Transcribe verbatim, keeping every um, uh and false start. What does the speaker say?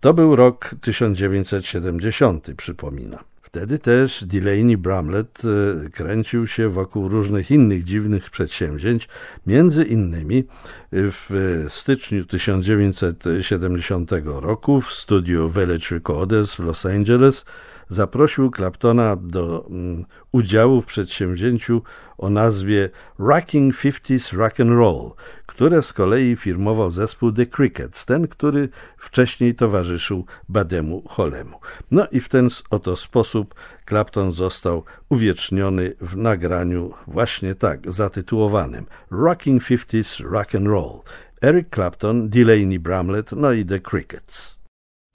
To był rok tysiąc dziewięćset siedemdziesiąty, przypominam. Wtedy też Delaney Bramlett kręcił się wokół różnych innych dziwnych przedsięwzięć. Między innymi w styczniu tysiąc dziewięćset siedemdziesiątego roku w studiu Village Recorders w Los Angeles zaprosił Claptona do um, udziału w przedsięwzięciu o nazwie Rocking fifties Rock and Roll, które z kolei firmował zespół The Crickets, ten, który wcześniej towarzyszył Buddemu Hollemu. No i w ten oto sposób Clapton został uwieczniony w nagraniu właśnie tak zatytułowanym Rocking fifties Rock and Roll. Eric Clapton, Delaney Bramlett, no i The Crickets.